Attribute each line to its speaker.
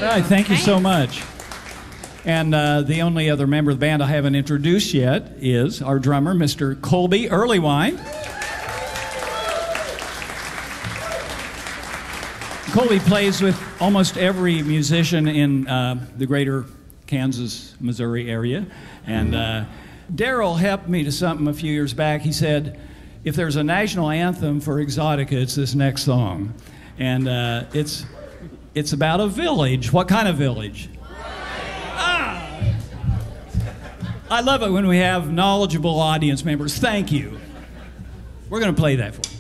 Speaker 1: All right, thank you so much. And the only other member of the band I haven't introduced yet is our drummer, Mr. Colby Earlywine. Colby plays with almost every musician in the greater Kansas, Missouri area. And Daryl helped me to something a few years back. He said, if there's a national anthem for Exotica, it's this next song. And it's about a village. What kind of village? Ah! I love it when we have knowledgeable audience members. Thank you. We're going to play that for you.